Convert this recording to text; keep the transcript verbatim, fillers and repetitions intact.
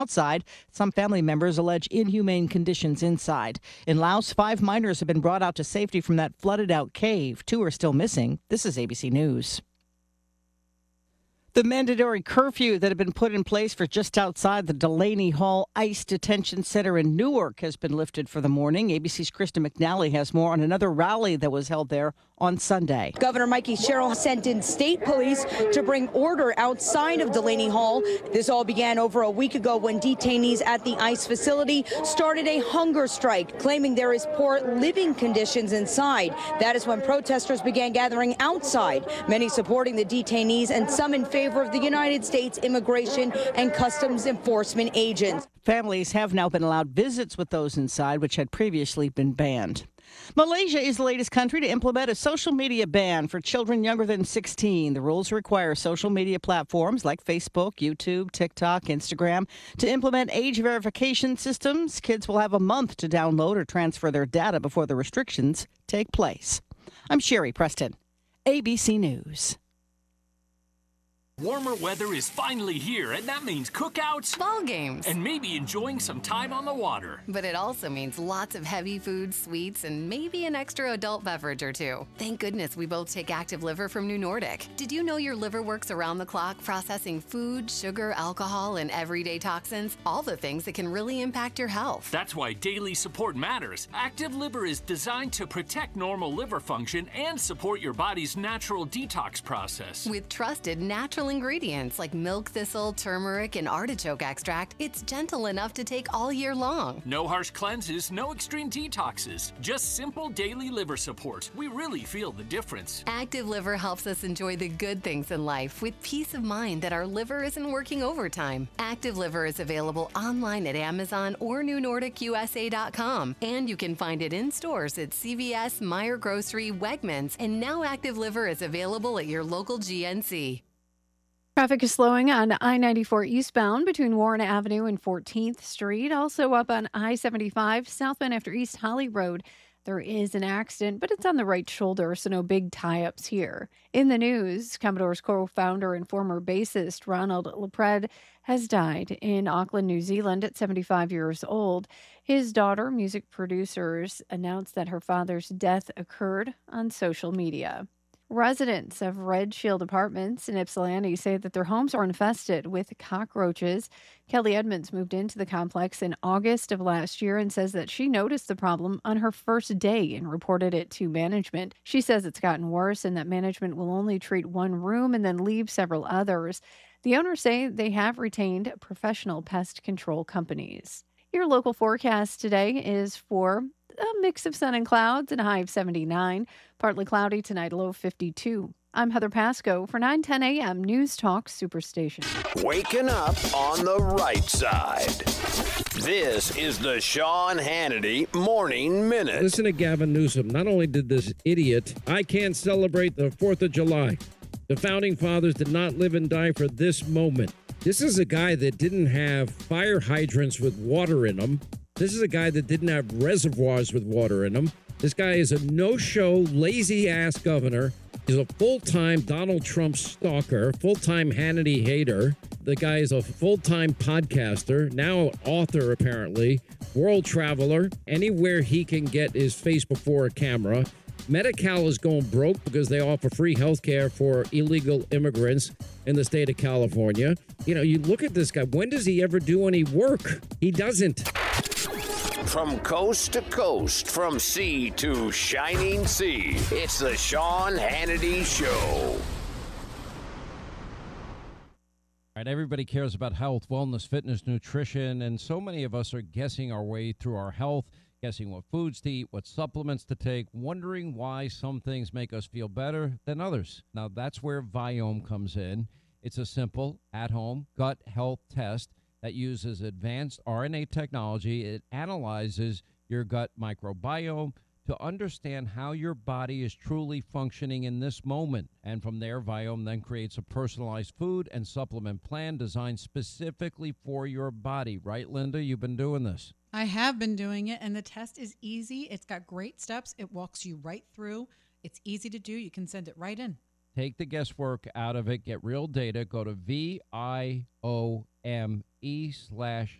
outside. Some family members allege inhumane conditions inside. In Laos, five miners have been brought out to safety from that flooded-out cave. Two are still missing. This is A B C News. The mandatory curfew that had been put in place for just outside the Delaney Hall ICE Detention Center in Newark has been lifted for the morning. A B C's Krista McNally has more on another rally that was held there on Sunday. Governor Mikey Sherrill sent in state police to bring order outside of Delaney Hall. This all began over a week ago when detainees at the ICE facility started a hunger strike, claiming there is poor living conditions inside. That is when protesters began gathering outside, many supporting the detainees and some in favor of the United States Immigration and Customs Enforcement agents. Families have now been allowed visits with those inside, which had previously been banned. Malaysia is the latest country to implement a social media ban for children younger than sixteen. The rules require social media platforms like Facebook, YouTube, TikTok, Instagram to implement age verification systems. Kids will have a month to download or transfer their data before the restrictions take place. I'm Sherry Preston, A B C News. Warmer weather is finally here, and that means cookouts, ball games, and maybe enjoying some time on the water. But it also means lots of heavy food, sweets, and maybe an extra adult beverage or two. Thank goodness we both take Active Liver from New Nordic. Did you know your liver works around the clock processing food, sugar, alcohol, and everyday toxins? All the things that can really impact your health. That's why daily support matters. Active Liver is designed to protect normal liver function and support your body's natural detox process. With trusted natural ingredients like milk thistle, turmeric, and artichoke extract, it's gentle enough to take all year long. No harsh cleanses, no extreme detoxes, just simple daily liver support. We really feel the difference. Active Liver helps us enjoy the good things in life with peace of mind that our liver isn't working overtime. Active Liver is available online at Amazon or new nordic u s a dot com, and you can find it in stores at C V S, Meijer Grocery, Wegmans, and now Active Liver is available at your local G N C. Traffic is slowing on I ninety-four eastbound between Warren Avenue and fourteenth Street. Also up on I seventy-five southbound after East Holly Road. There is an accident, but it's on the right shoulder, so no big tie-ups here. In the news, Commodore's co-founder and former bassist Ronald Lepred has died in Auckland, New Zealand at seventy-five years old. His daughter, music producers, announced that her father's death occurred on social media. Residents of Red Shield Apartments in Ypsilanti say that their homes are infested with cockroaches. Kelly Edmonds moved into the complex in August of last year and says that she noticed the problem on her first day and reported it to management. She says it's gotten worse and that management will only treat one room and then leave several others. The owners say they have retained professional pest control companies. Your local forecast today is for a mix of sun and clouds and a high of seventy-nine. Partly cloudy tonight, low of fifty-two. I'm Heather Pasco for nine ten a.m. News Talk Superstation. Waking up on the right side. This is the Sean Hannity Morning Minute. Listen to Gavin Newsom. Not only did this idiot, I can't celebrate the fourth of July. The founding fathers did not live and die for this moment. This is a guy that didn't have fire hydrants with water in them. This is a guy that didn't have reservoirs with water in them. This guy is a no-show, lazy-ass governor. He's a full-time Donald Trump stalker, full-time Hannity hater. The guy is a full-time podcaster, now an author apparently, world traveler. Anywhere he can get his face before a camera. Medi-Cal is going broke because they offer free health care for illegal immigrants in the state of California. You know, you look at this guy. When does he ever do any work? He doesn't. From coast to coast, from sea to shining sea, it's the Sean Hannity Show. All right, everybody cares about health, wellness, fitness, nutrition, and so many of us are guessing our way through our health, guessing what foods to eat, what supplements to take, wondering why some things make us feel better than others. Now, that's where Viome comes in. It's a simple, at-home gut health test that uses advanced R N A technology. It analyzes your gut microbiome to understand how your body is truly functioning in this moment. And from there, Viome then creates a personalized food and supplement plan designed specifically for your body. Right, Linda? You've been doing this. I have been doing it, and the test is easy. It's got great steps. It walks you right through. It's easy to do. You can send it right in. Take the guesswork out of it. Get real data. Go to V I O M e slash